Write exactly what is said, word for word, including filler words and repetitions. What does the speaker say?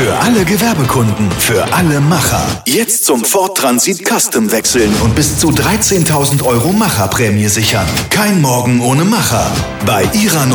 Für alle Gewerbekunden, für alle Macher. Jetzt zum Ford Transit Custom wechseln und bis zu dreizehntausend Euro Macherprämie sichern. Kein Morgen ohne Macher. Bei Ihrer